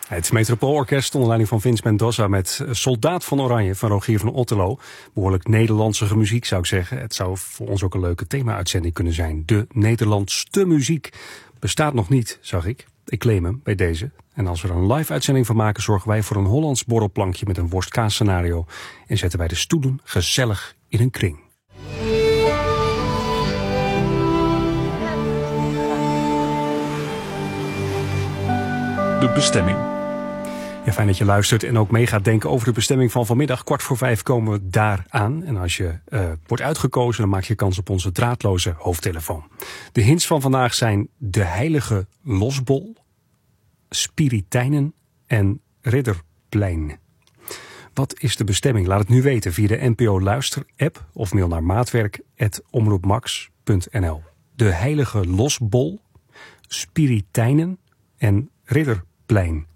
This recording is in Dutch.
Het Metropoolorkest onder leiding van Vince Mendoza met Soldaat van Oranje van Rogier van Otterlo. Behoorlijk Nederlandse muziek zou ik zeggen. Het zou voor ons ook een leuke thema-uitzending kunnen zijn. De Nederlandste muziek bestaat nog niet, zag ik. Ik claim hem bij deze. En als we er een live-uitzending van maken, zorgen wij voor een Hollands borrelplankje met een worst-kaas-scenario. En zetten wij de stoelen gezellig in een kring. De bestemming. Ja, fijn dat je luistert en ook mee gaat denken over de bestemming van vanmiddag. 4:45 komen we daar aan. En als je wordt uitgekozen, dan maak je kans op onze draadloze hoofdtelefoon. De hints van vandaag zijn de heilige losbol, Spiritijnen en Ridderplein. Wat is de bestemming? Laat het nu weten via de NPO Luister-app of mail naar maatwerk@omroepmax.nl. De heilige losbol, Spiritijnen en Ridderplein.